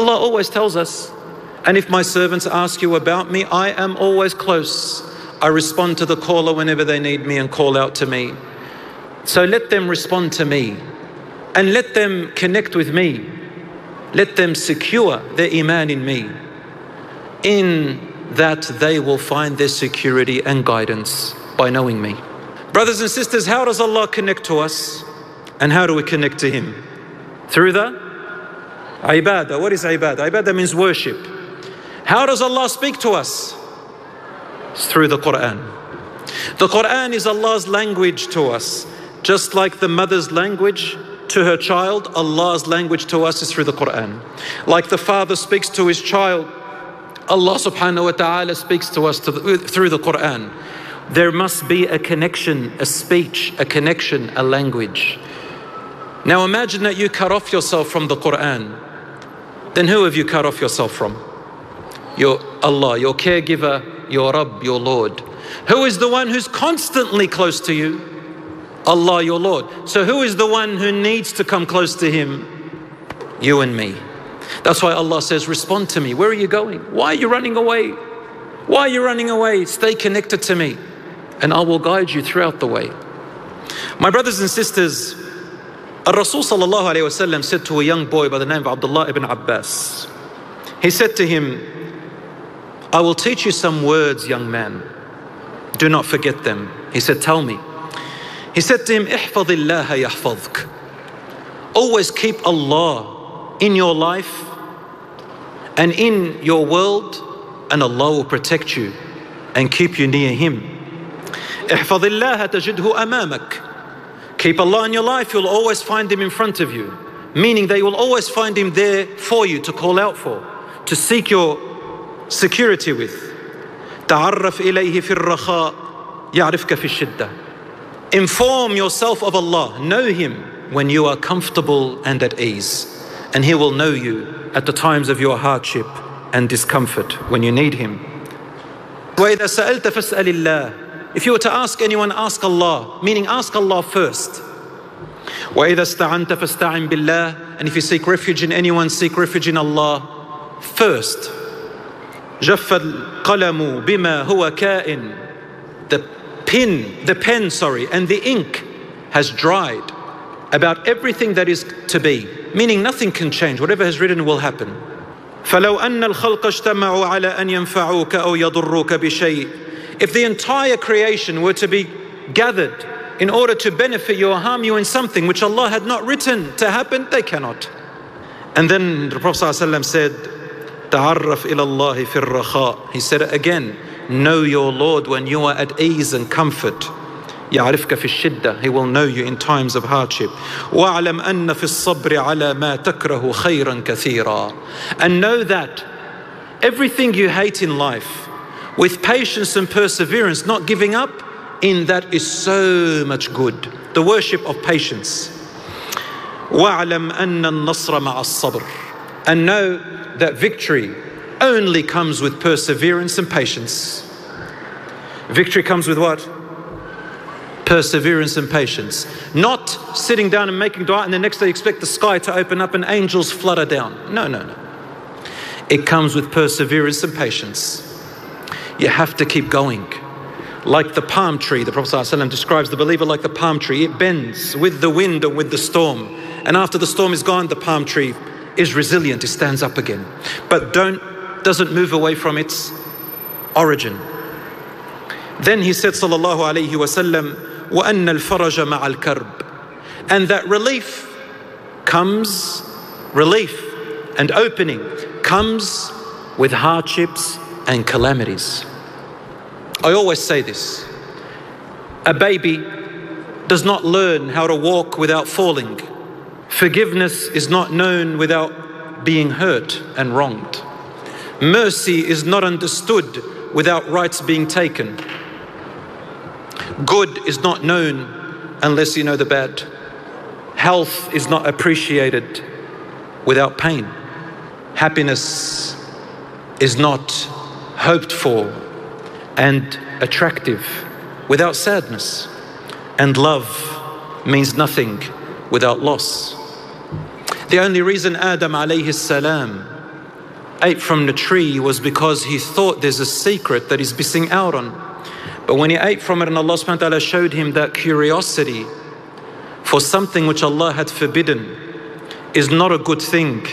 Allah always tells us, and if my servants ask you about me, I am always close. I respond to the caller whenever they need me and call out to me. So let them respond to me and let them connect with me. Let them secure their iman in me. In that they will find their security and guidance by knowing me. Brothers and sisters, how does Allah connect to us? And how do we connect to Him? Through the ibadah. What is ibadah? Ibadah means worship. How does Allah speak to us? It's through the Quran. The Quran is Allah's language to us. Just like the mother's language to her child, Allah's language to us is through the Quran. Like the father speaks to his child, Allah subhanahu wa ta'ala speaks to us through the Quran. There must be a connection, a speech, a connection, a language. Now imagine that you cut off yourself from the Quran. Then who have you cut off yourself from? Your Allah, your caregiver, your Rabb, your Lord. Who is the one who's constantly close to you? Allah, your Lord. So who is the one who needs to come close to Him? You and me. That's why Allah says, respond to me. Where are you going? Why are you running away? Why are you running away? Stay connected to me and I will guide you throughout the way. My brothers and sisters, Rasul sallallahu alayhi wa sallam said to a young boy by the name of Abdullah ibn Abbas, he said to him, I will teach you some words, young man. Do not forget them. He said, tell me. He said to him, احفظ الله يحفظك. Always keep Allah in your life and in your world, and Allah will protect you and keep you near Him. احفظ الله تجده أمامك. Keep Allah in your life, you'll always find Him in front of you. Meaning that you will always find Him there for you to call out for, to seek your security with. تعرف إليه في الرخاء يعرفك في الشدة. Inform yourself of Allah. Know Him when you are comfortable and at ease. And He will know you at the times of your hardship and discomfort when you need Him. وَإِذَا سَأَلْتَ فَاسْأَلِ اللَّهِ. If you were to ask anyone, ask Allah. Meaning ask Allah first. وَإِذَا اسْتَعَنْتَ فَاسْتَعِنْ بِاللَّهِ. And if you seek refuge in anyone, seek refuge in Allah first. جَفَّ الْقَلَمُ بِمَا هُوَ كَائِنٌ. The pen, and the ink has dried about everything that is to be. Meaning nothing can change. Whatever has written will happen. فَلَوْ أَنَّ الْخَلْقَ اجْتَمَعُوا عَلَى أَنْ يَنْفَعُوكَ أَوْ يَضُرُّوكَ بِشَيْءٍ. If the entire creation were to be gathered in order to benefit you or harm you in something which Allah had not written to happen, they cannot. And then the Prophet ﷺ said, تَعَرَّفْ إِلَى اللَّهِ فِي الرَّخَاءِ. He said it again. Know your Lord when you are at ease and comfort. يعرفك في الشدة. He will know you in times of hardship. وَاعْلَمْ أَنَّ فِي الصَّبْرِ عَلَى مَا تَكْرَهُ خَيْرًا كَثِيرًا. And know that everything you hate in life, with patience and perseverance, not giving up, in that is so much good. The worship of patience. وَاعْلَمْ أَنَّ النَّصْرَ مَعَ الصَّبْرِ. And know that victory only comes with perseverance and patience. Victory comes with what? Perseverance and patience. Not sitting down and making dua and the next day expect the sky to open up and angels flutter down. No. It comes with perseverance and patience. You have to keep going. Like the palm tree, the Prophet ﷺ describes the believer like the palm tree. It bends with the wind and with the storm. And after the storm is gone, the palm tree is resilient. It stands up again. But doesn't move away from its origin. Then he said, sallallahu alayhi wasallam, وَأَنَّ الْفَرَجَ مَعَ الْكَرْبِ. And that relief and opening comes with hardships and calamities. I always say this. A baby does not learn how to walk without falling. Forgiveness is not known without being hurt and wronged. Mercy is not understood without rights being taken. Good is not known unless you know the bad. Health is not appreciated without pain. Happiness is not hoped for and attractive without sadness. And love means nothing without loss. The only reason Adam alayhi salam ate from the tree was because he thought there's a secret that he's missing out on. But when he ate from it and Allah subhanahu wa ta'ala showed him that curiosity for something which Allah had forbidden is not a good thing,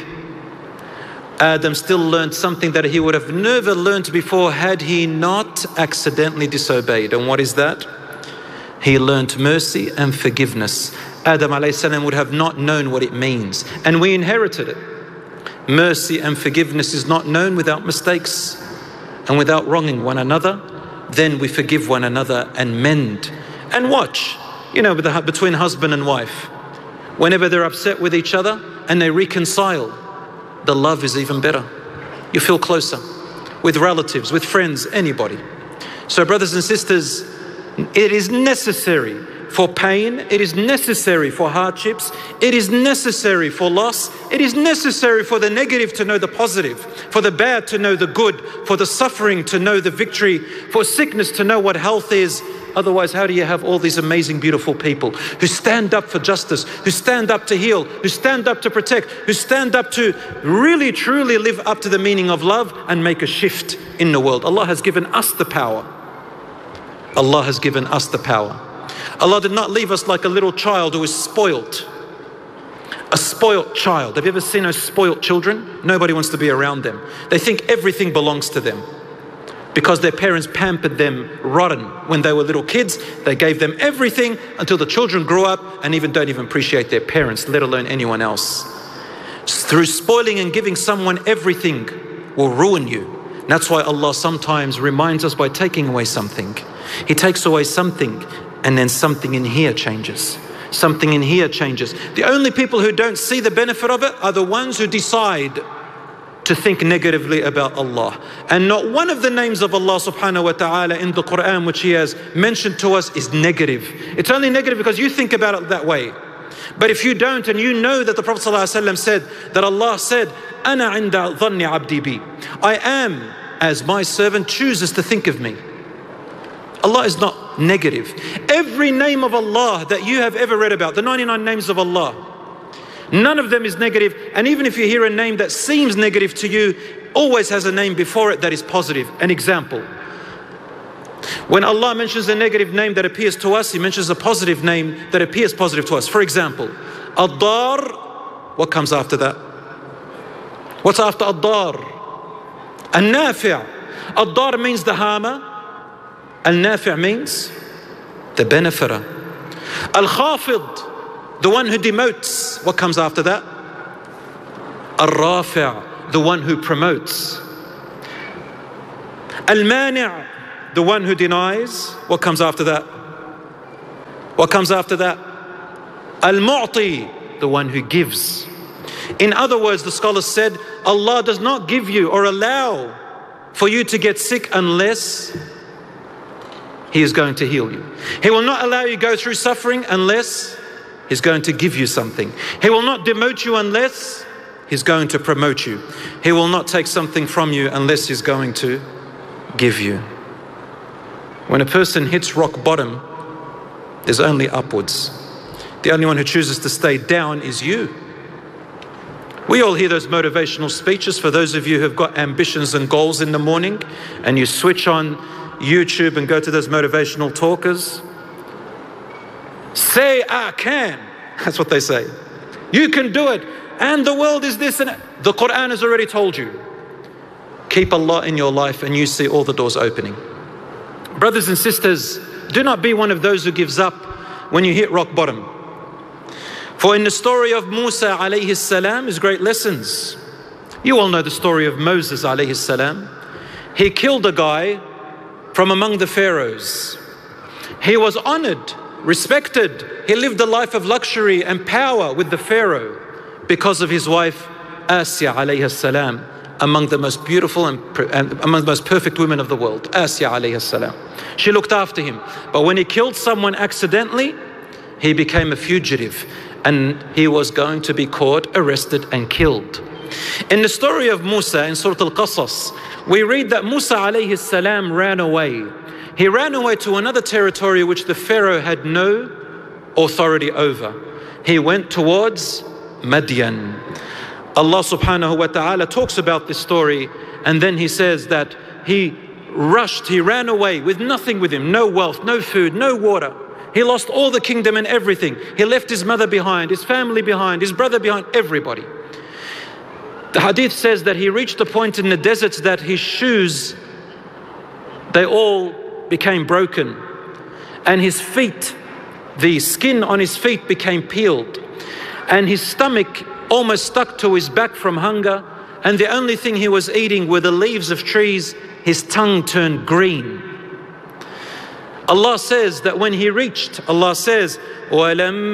Adam still learned something that he would have never learned before had he not accidentally disobeyed. And what is that? He learned mercy and forgiveness. Adam alayhi salam would have not known what it means, and we inherited it. Mercy and forgiveness is not known without mistakes and without wronging one another. Then we forgive one another and mend. And watch, between husband and wife, whenever they're upset with each other and they reconcile, the love is even better. You feel closer with relatives, with friends, anybody. So brothers and sisters, it is necessary for pain, it is necessary for hardships, it is necessary for loss, it is necessary for the negative to know the positive, for the bad to know the good, for the suffering to know the victory, for sickness to know what health is. Otherwise, how do you have all these amazing, beautiful people who stand up for justice, who stand up to heal, who stand up to protect, who stand up to really, truly live up to the meaning of love and make a shift in the world? Allah has given us the power. Allah has given us the power. Allah did not leave us like a little child who is spoilt. A spoilt child. Have you ever seen those spoilt children? Nobody wants to be around them. They think everything belongs to them because their parents pampered them rotten when they were little kids. They gave them everything until the children grew up and don't even appreciate their parents, let alone anyone else. Through spoiling and giving someone everything will ruin you. That's why Allah sometimes reminds us by taking away something. He takes away something and then something in here changes. Something in here changes. The only people who don't see the benefit of it are the ones who decide to think negatively about Allah. And not one of the names of Allah subhanahu wa ta'ala in the Quran which He has mentioned to us is negative. It's only negative because you think about it that way. But if you don't, and you know that the Prophet ﷺ said, that Allah said, "Ana inda dhanni abdi bi." I am as my servant chooses to think of me. Allah is not negative. Every name of Allah that you have ever read about, the 99 names of Allah, none of them is negative. And even if you hear a name that seems negative to you, always has a name before it that is positive. An example. When Allah mentions a negative name that appears to us, He mentions a positive name that appears positive to us. For example, Ad-Dar, what comes after that? What's after Ad-Dar? An-Nafi'. Ad-Dar means the harmer. Al-Nafi' means the benefiter. Al-Khafid, the one who demotes. What comes after that? Al-Rafi', the one who promotes. Al-Mani', the one who denies. What comes after that? What comes after that? Al-Mu'ti, the one who gives. In other words, the scholars said, Allah does not give you or allow for you to get sick unless He is going to heal you. He will not allow you to go through suffering unless He's going to give you something. He will not demote you unless He's going to promote you. He will not take something from you unless He's going to give you. When a person hits rock bottom, there's only upwards. The only one who chooses to stay down is you. We all hear those motivational speeches. For those of you who have got ambitions and goals in the morning and you switch on YouTube and go to those motivational talkers, say I can. That's what they say. You can do it. And the world is this and that. The Quran has already told you. Keep Allah in your life and you see all the doors opening. Brothers and sisters, do not be one of those who gives up when you hit rock bottom. For in the story of Musa alayhi salam is great lessons. You all know the story of Moses alayhi salam. He killed a guy from among the pharaohs. He was honored, respected. He lived a life of luxury and power with the pharaoh because of his wife Asya alayhi salam, among the most beautiful and among the most perfect women of the world. Asya alayhi salam. She looked after him. But when he killed someone accidentally, he became a fugitive and he was going to be caught, arrested and killed. In the story of Musa in Surah Al-Qasas, we read that Musa alayhi salam ran away. He ran away to another territory which the Pharaoh had no authority over. He went towards Madian. Allah subhanahu wa ta'ala talks about this story, and then He says that he ran away with nothing with him, no wealth, no food, no water. He lost all the kingdom and everything. He left his mother behind, his family behind, his brother behind, everybody. The hadith says that he reached a point in the deserts that his shoes, they all became broken, and his feet, the skin on his feet became peeled, and his stomach almost stuck to his back from hunger, and the only thing he was eating were the leaves of trees. His tongue turned green. Allah says that when he reached, Allah says, وَلَمَّا